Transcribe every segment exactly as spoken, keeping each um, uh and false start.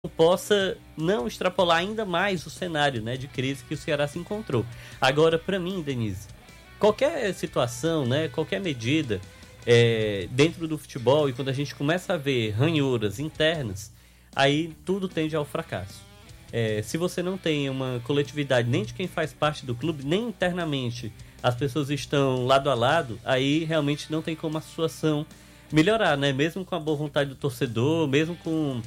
possa não extrapolar ainda mais o cenário, né, de crise que o Ceará se encontrou. Agora, para mim, Denise, qualquer situação, né, qualquer medida é, dentro do futebol, e quando a gente começa a ver ranhuras internas, aí tudo tende ao fracasso. É, se você não tem uma coletividade nem de quem faz parte do clube, nem internamente as pessoas estão lado a lado, aí realmente não tem como a situação melhorar, né? Mesmo com a boa vontade do torcedor, mesmo com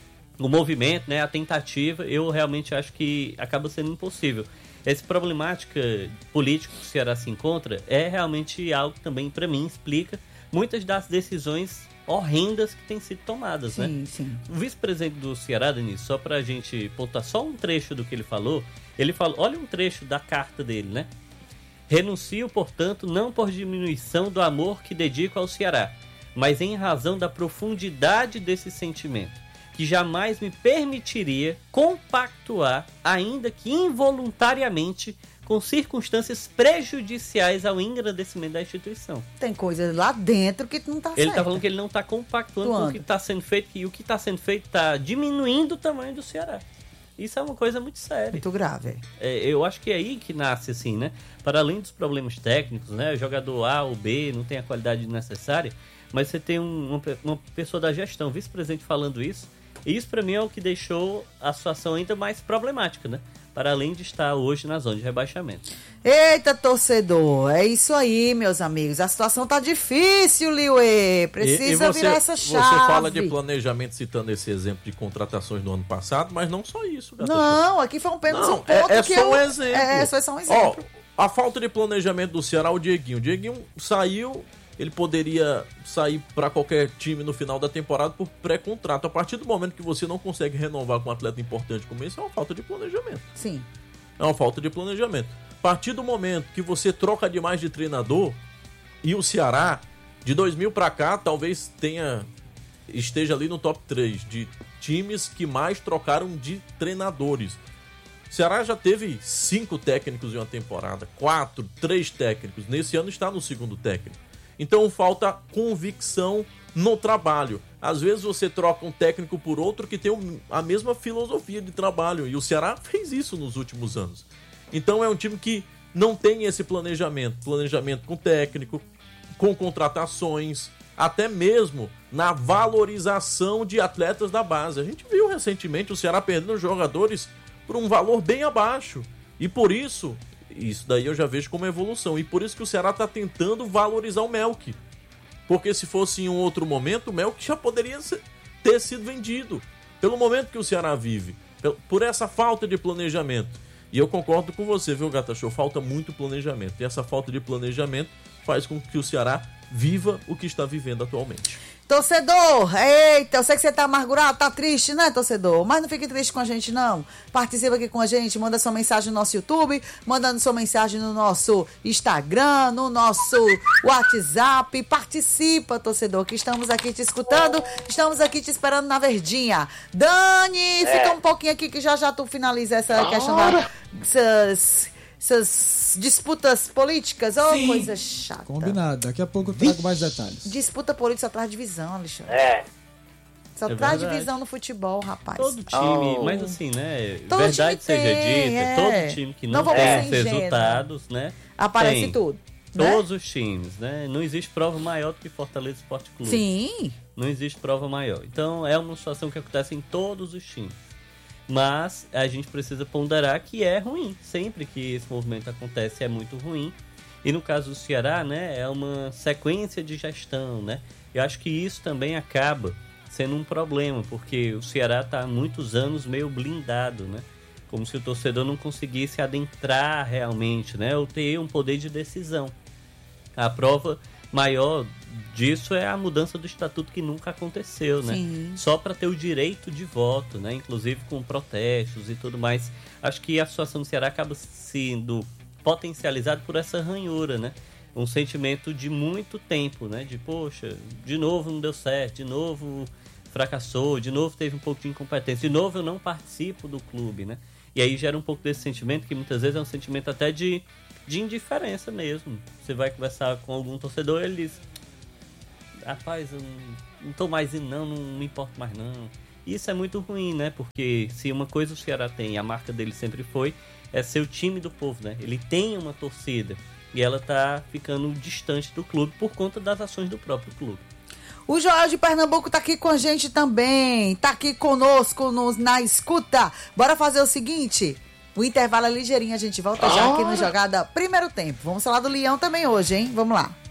o movimento, né, a tentativa, eu realmente acho que acaba sendo impossível. Essa problemática política que o Ceará se encontra é realmente algo que também, para mim, explica muitas das decisões horrendas que têm sido tomadas, sim, né? Sim. O vice-presidente do Ceará, Denise, só pra gente pontuar só um trecho do que ele falou, ele falou, olha um trecho da carta dele, né? Renuncio, portanto, não por diminuição do amor que dedico ao Ceará, mas em razão da profundidade desse sentimento, que jamais me permitiria compactuar, ainda que involuntariamente, com circunstâncias prejudiciais ao engrandecimento da instituição. Tem coisas lá dentro que não está certo. Ele está falando que ele não está compactuando Tuando. com o que está sendo feito, e o que está sendo feito está diminuindo o tamanho do Ceará. Isso é uma coisa muito séria. Muito grave. É, eu acho que é aí que nasce, assim, né? Para além dos problemas técnicos, né? O jogador A ou B não tem a qualidade necessária, mas você tem um, uma, uma pessoa da gestão, vice-presidente, falando isso. E isso, para mim, é o que deixou a situação ainda mais problemática, né? Para além de estar hoje na zona de rebaixamento. Eita, torcedor, é isso aí, meus amigos. A situação tá difícil, Liuê. Precisa e, e você, virar essa chave. Você fala de planejamento citando esse exemplo de contratações no ano passado, mas não só isso. Gata. Não, aqui foi um pênalti, um ponto é, é que só eu... um exemplo. É, foi só um exemplo. Ó, a falta de planejamento do Ceará, o Dieguinho. O Dieguinho saiu... Ele poderia sair para qualquer time no final da temporada por pré-contrato. A partir do momento que você não consegue renovar com um atleta importante como esse, é uma falta de planejamento. Sim. É uma falta de planejamento. A partir do momento que você troca demais de treinador, e o Ceará, de dois mil para cá, talvez tenha esteja ali no top três de times que mais trocaram de treinadores. O Ceará já teve cinco técnicos em uma temporada, quatro, três técnicos. Nesse ano está no segundo técnico. Então falta convicção no trabalho. Às vezes você troca um técnico por outro que tem a mesma filosofia de trabalho. E o Ceará fez isso nos últimos anos. Então é um time que não tem esse planejamento. Planejamento com técnico, com contratações, até mesmo na valorização de atletas da base. A gente viu recentemente o Ceará perdendo jogadores por um valor bem abaixo. E por isso... Isso daí eu já vejo como evolução. E por isso que o Ceará está tentando valorizar o Melk. Porque se fosse em um outro momento, o Melk já poderia ser, ter sido vendido. Pelo momento que o Ceará vive. Por essa falta de planejamento. E eu concordo com você, viu, Gata Show? Falta muito planejamento. E essa falta de planejamento faz com que o Ceará viva o que está vivendo atualmente. Torcedor, eita, eu sei que você tá amargurado, tá triste, né, torcedor? Mas não fique triste com a gente, não. Participa aqui com a gente, manda sua mensagem no nosso YouTube, mandando sua mensagem no nosso Instagram, no nosso WhatsApp. Participa, torcedor, que estamos aqui te escutando, estamos aqui te esperando na verdinha. Dani, é. fica um pouquinho aqui que já já tu finaliza essa questão das... Essas disputas políticas, ou oh, coisa chata. Combinado, daqui a pouco eu trago mais detalhes. Disputa política só traz divisão, Alexandre. É. Só é traz verdade. divisão no futebol, rapaz. Todo time, oh. mas assim, né? Todo verdade seja tem, dita, é. todo time que não, não tem os resultados, né? Aparece tem. tudo. Todos né? os times, né? Não existe prova maior do que Fortaleza Esporte Clube. Sim. Não existe prova maior. Então é uma situação que acontece em todos os times. Mas a gente precisa ponderar que é ruim. Sempre que esse movimento acontece é muito ruim. E no caso do Ceará, né, é uma sequência de gestão, né? Eu acho que isso também acaba sendo um problema, porque o Ceará está há muitos anos meio blindado, né? Como se o torcedor não conseguisse adentrar realmente, né? Ou ter um poder de decisão. A prova maior disso é a mudança do estatuto que nunca aconteceu, né? Sim. Só para ter o direito de voto, né? Inclusive com protestos e tudo mais. Acho que a situação do Ceará acaba sendo potencializada por essa ranhura, né? Um sentimento de muito tempo, né? De, poxa, de novo não deu certo, de novo fracassou, de novo teve um pouco de incompetência, de novo eu não participo do clube, né? E aí gera um pouco desse sentimento, que muitas vezes é um sentimento até de, de indiferença mesmo. Você vai conversar com algum torcedor e ele diz: rapaz, eu não, não tô mais indo não, não me importo mais não. Isso é muito ruim, né? Porque se uma coisa o Ceará tem, a marca dele sempre foi, é ser o time do povo, né? Ele tem uma torcida e ela tá ficando distante do clube por conta das ações do próprio clube. O Joel de Pernambuco tá aqui com a gente também, tá aqui conosco nos, na escuta. Bora fazer o seguinte, o intervalo é ligeirinho, a gente volta já aqui no Jogada Primeiro Tempo. Vamos falar do Leão também hoje, hein? Vamos lá.